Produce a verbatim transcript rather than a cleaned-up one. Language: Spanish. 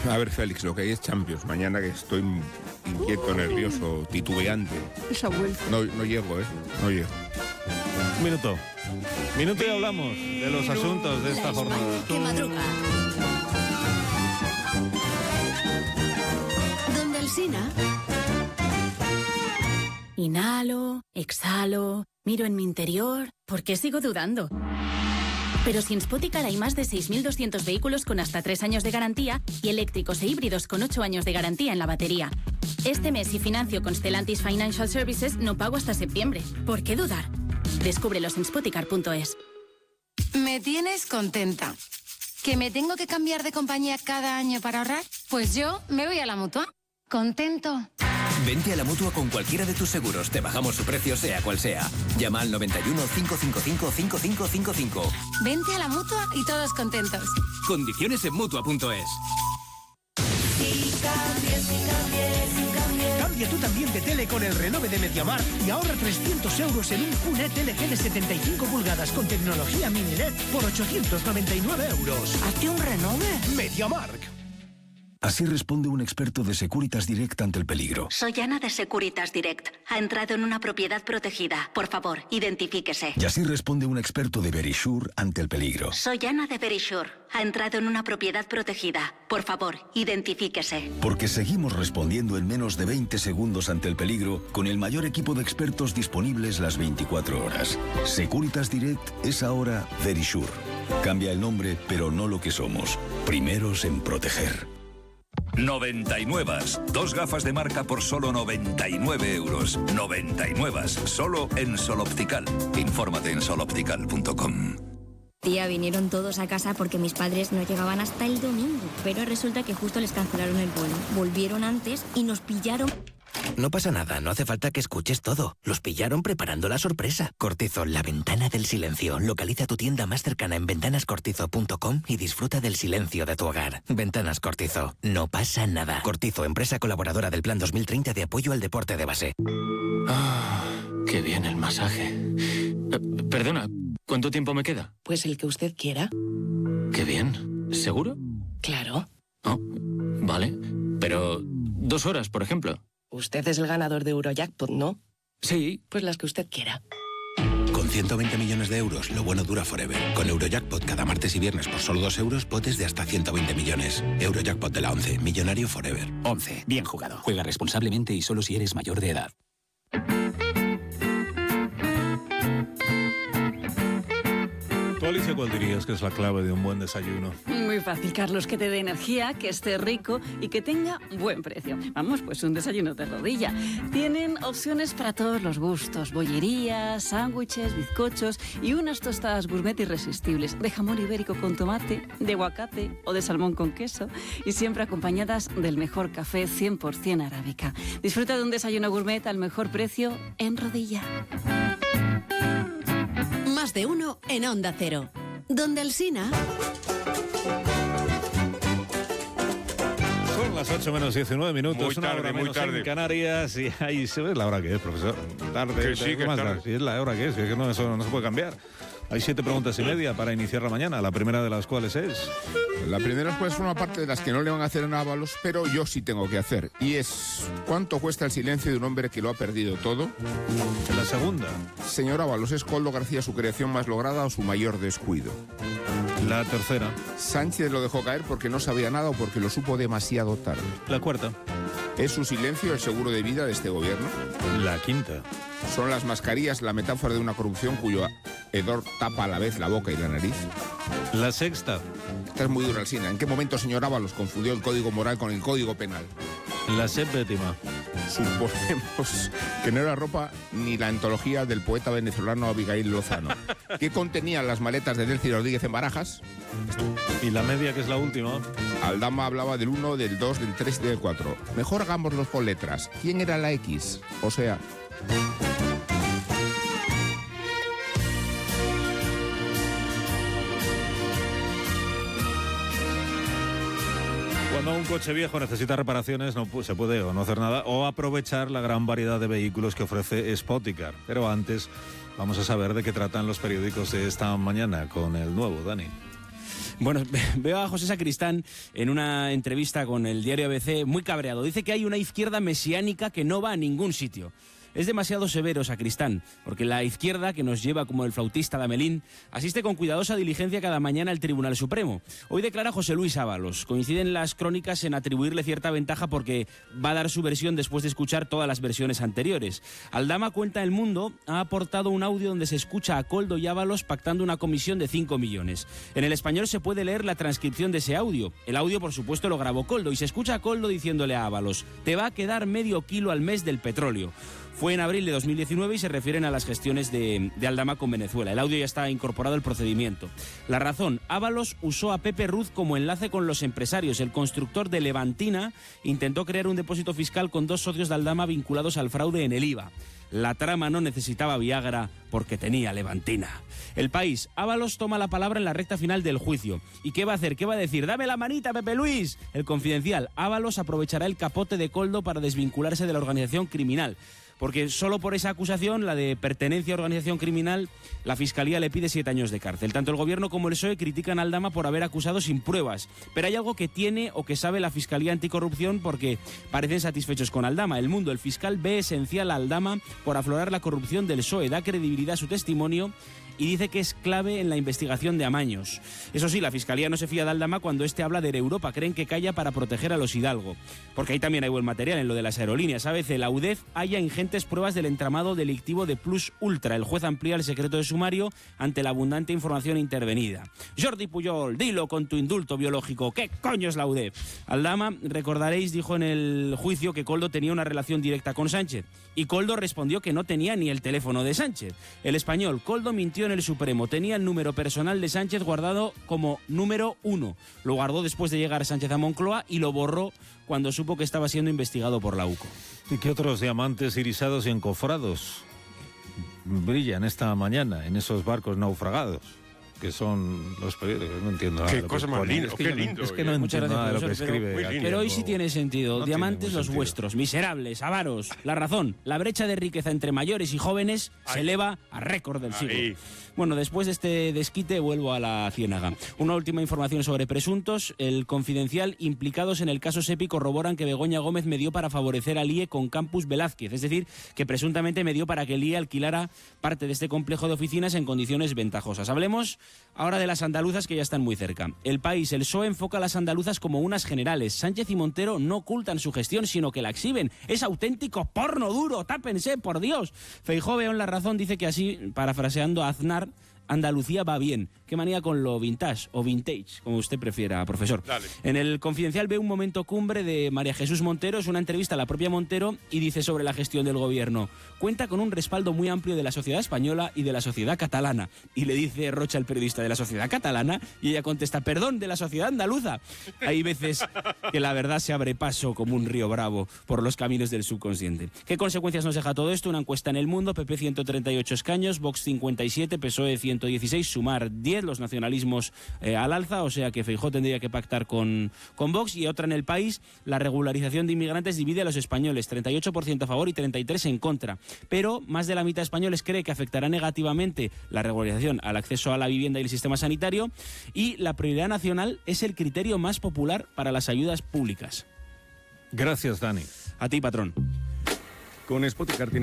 A ver, Félix, lo que hay es Champions. Mañana que estoy inquieto, nervioso, titubeante. Esa vuelta. No, no llego, ¿eh? No llego. Un minuto. Minuto y hablamos de los asuntos de esta jornada. Que madruga. Donde Alsina. Inhalo, exhalo, miro en mi interior. ¿Por qué sigo dudando? Pero si en Spoticar hay más de seis mil doscientos vehículos con hasta tres años de garantía y eléctricos e híbridos con ocho años de garantía en la batería. Este mes, si financio con Stellantis Financial Services, no pago hasta septiembre. ¿Por qué dudar? Descúbrelos en spoticar punto es. Me tienes contenta. ¿Que me tengo que cambiar de compañía cada año para ahorrar? Pues yo me voy a la Mutua. Contento. Vente a la Mutua con cualquiera de tus seguros. Te bajamos su precio sea cual sea. Llama al noventa y uno, cinco cinco cinco, cinco cinco cinco cinco. Vente a la Mutua y todos contentos. Condiciones en Mutua punto es. Si cambies, si cambies, si cambies. Cambia tú también de tele con el renove de Mediamar y ahorra trescientos euros en un Q N E T L G de setenta y cinco pulgadas con tecnología mini L E D por ochocientos noventa y nueve euros. ¿Hazte un renove? Mediamark. Así responde un experto de Securitas Direct ante el peligro. Soy Ana de Securitas Direct. Ha entrado en una propiedad protegida. Por favor, identifíquese. Y así responde un experto de Verisure ante el peligro. Soy Ana de Verisure. Ha entrado en una propiedad protegida. Por favor, identifíquese. Porque seguimos respondiendo en menos de veinte segundos ante el peligro con el mayor equipo de expertos disponibles las veinticuatro horas. Securitas Direct es ahora Verisure. Cambia el nombre, pero no lo que somos. Primeros en proteger. noventa y nueve. Dos gafas de marca por solo noventa y nueve euros. noventa y nueve. Solo en Sol Optical. Infórmate en sol optical punto com. Tía, vinieron todos a casa porque mis padres no llegaban hasta el domingo. Pero resulta que justo les cancelaron el vuelo. Volvieron antes y nos pillaron... No pasa nada, no hace falta que escuches todo. Los pillaron preparando la sorpresa. Cortizo, la ventana del silencio. Localiza tu tienda más cercana en ventanas cortizo punto com y disfruta del silencio de tu hogar. Ventanas Cortizo, no pasa nada. Cortizo, empresa colaboradora del Plan dos mil treinta de apoyo al deporte de base. Ah, qué bien el masaje. Eh, perdona, ¿cuánto tiempo me queda? Pues el que usted quiera. Qué bien. ¿Seguro? Claro. Oh, vale. Pero dos horas, por ejemplo. Usted es el ganador de Eurojackpot, ¿no? Sí. Pues las que usted quiera. Con ciento veinte millones de euros, lo bueno dura forever. Con Eurojackpot cada martes y viernes por solo dos euros, potes de hasta ciento veinte millones. Eurojackpot de la once, millonario forever. once, bien jugado. Juega responsablemente y solo si eres mayor de edad. ¿Tú, Alicia, cuál dirías que es la clave de un buen desayuno? Muy fácil, Carlos, que te dé energía, que esté rico y que tenga buen precio. Vamos, pues un desayuno de rodilla. Tienen opciones para todos los gustos. Bollerías, sándwiches, bizcochos y unas tostadas gourmet irresistibles. De jamón ibérico con tomate, de aguacate o de salmón con queso. Y siempre acompañadas del mejor café cien por ciento arábica. Disfruta de un desayuno gourmet al mejor precio en rodilla. Más de uno en Onda Cero. Donde Alsina. Son las ocho menos diecinueve minutos. Muy una tarde, hora muy menos tarde. en Canarias. Y ahí se ve la hora que es, profesor. Tarde. Que sí, ¿qué que más tarde. da? Si es la hora que es, que no, eso no se puede cambiar. Hay siete preguntas y media para iniciar la mañana, la primera de las cuales es... La primera pues forma parte de las que no le van a hacer en Ábalos, pero yo sí tengo que hacer. Y es, ¿cuánto cuesta el silencio de un hombre que lo ha perdido todo? La segunda. Señor Ábalos, ¿es Coldo García su creación más lograda o su mayor descuido? La tercera. Sánchez lo dejó caer porque no sabía nada o porque lo supo demasiado tarde. La cuarta. ¿Es su silencio el seguro de vida de este gobierno? La quinta. ¿Son las mascarillas la metáfora de una corrupción cuyo hedor tapa a la vez la boca y la nariz? La sexta. Esta es muy dura, Alsina. ¿En qué momento, señor Ábalos, confundió el código moral con el código penal? La séptima. Suponemos que no era ropa ni la antología del poeta venezolano Abigail Lozano. ¿Qué contenían las maletas de Delcy Rodríguez en Barajas? Y la media, que es la última. Aldama hablaba del uno, del dos, del tres y del cuatro. Mejor hagámoslos con letras. ¿Quién era la X? O sea... Cuando un coche viejo necesita reparaciones, no se puede o no hacer nada o aprovechar la gran variedad de vehículos que ofrece Spoticar. Pero antes vamos a saber de qué tratan los periódicos de esta mañana con el nuevo, Dani. Bueno, veo a José Sacristán en una entrevista con el diario A B C muy cabreado. Dice que hay una izquierda mesiánica que no va a ningún sitio. Es demasiado severo, Sacristán, porque la izquierda, que nos lleva como el flautista de Amelín, asiste con cuidadosa diligencia cada mañana al Tribunal Supremo. Hoy declara José Luis Ábalos. Coinciden las crónicas en atribuirle cierta ventaja porque va a dar su versión después de escuchar todas las versiones anteriores. Aldama cuenta El Mundo ha aportado un audio donde se escucha a Koldo y Ábalos pactando una comisión de cinco millones. En El Español se puede leer la transcripción de ese audio. El audio, por supuesto, lo grabó Koldo y se escucha a Koldo diciéndole a Ábalos: te va a quedar medio kilo al mes del petróleo. Fue en abril de dos mil diecinueve y se refieren a las gestiones de, de Aldama con Venezuela. El audio ya está incorporado al procedimiento. La razón: Ábalos usó a Pepe Ruz como enlace con los empresarios. El constructor de Levantina intentó crear un depósito fiscal con dos socios de Aldama vinculados al fraude en el I V A. La trama no necesitaba Viagra porque tenía Levantina. El País: Ábalos toma la palabra en la recta final del juicio. ¿Y qué va a hacer? ¿Qué va a decir? ¡Dame la manita, Pepe Luis! El Confidencial: Ábalos aprovechará el capote de Koldo para desvincularse de la organización criminal. Porque solo por esa acusación, la de pertenencia a organización criminal, la Fiscalía le pide siete años de cárcel. Tanto el Gobierno como el P S O E critican a Aldama por haber acusado sin pruebas. Pero hay algo que tiene o que sabe la Fiscalía Anticorrupción porque parecen satisfechos con Aldama. El Mundo: el fiscal ve esencial a Aldama por aflorar la corrupción del P S O E, da credibilidad a su testimonio y dice que es clave en la investigación de amaños. Eso sí, la Fiscalía no se fía de Aldama cuando este habla de Europa. Creen que calla para proteger a los Hidalgo. Porque ahí también hay buen material en lo de las aerolíneas. A veces la U D E F halla ingentes pruebas del entramado delictivo de Plus Ultra. El juez amplía el secreto de sumario ante la abundante información intervenida. Jordi Pujol, dilo con tu indulto biológico. ¿Qué coño es la U D E F? Aldama, recordaréis, dijo en el juicio que Koldo tenía una relación directa con Sánchez. Y Koldo respondió que no tenía ni el teléfono de Sánchez. El Español: Koldo mintió en el Supremo. Tenía el número personal de Sánchez guardado como número uno. Lo guardó después de llegar Sánchez a Moncloa y lo borró cuando supo que estaba siendo investigado por la U C O. ¿Y qué otros diamantes irisados y encofrados brillan esta mañana en esos barcos naufragados? Que son los periódicos, no entiendo nada. Qué cosa más linda, es que qué yo, lindo. Es que no entiendo nada de lo que escribe. Pero, aquí, pero hoy sí tiene sentido. No Diamantes tiene los sentido. vuestros, miserables, avaros. La razón: la brecha de riqueza entre mayores y jóvenes Ay. se eleva a récord del siglo. Ay. Bueno, después de este desquite vuelvo a la ciénaga. Una última información sobre presuntos. El Confidencial: implicados en el caso SEPI corroboran que Begoña Gómez medió para favorecer al I E con Campus Velázquez. Es decir, que presuntamente medió para que el I E alquilara parte de este complejo de oficinas en condiciones ventajosas. Hablemos ahora de las andaluzas, que ya están muy cerca. El País: el P S O E enfoca a las andaluzas como unas generales. Sánchez y Montero no ocultan su gestión, sino que la exhiben. Es auténtico porno duro, tápense, por Dios. Feijóo, veo en La Razón, dice que así, parafraseando a Aznar, Andalucía va bien. Qué manía con lo vintage o vintage, como usted prefiera, profesor. Dale. En el Confidencial ve un momento cumbre de María Jesús Montero. Es una entrevista a la propia Montero y dice sobre la gestión del gobierno: cuenta con un respaldo muy amplio de la sociedad española y de la sociedad catalana. Y le dice Rocha, el periodista: de la sociedad catalana, y ella contesta: perdón, de la sociedad andaluza. Hay veces que la verdad se abre paso como un río bravo por los caminos del subconsciente. ¿Qué consecuencias nos deja todo esto? Una encuesta en El Mundo: P P ciento treinta y ocho escaños, Vox cincuenta y siete, P S O E ciento dieciséis, Sumar diez, los nacionalismos eh, al alza, o sea que Feijóo tendría que pactar con, con Vox. Y otra en El País: la regularización de inmigrantes divide a los españoles, treinta y ocho por ciento a favor y treinta y tres por ciento en contra. Pero más de la mitad de españoles cree que afectará negativamente la regularización al acceso a la vivienda y el sistema sanitario, y la prioridad nacional es el criterio más popular para las ayudas públicas. Gracias, Dani. A ti, patrón. Con Spoticar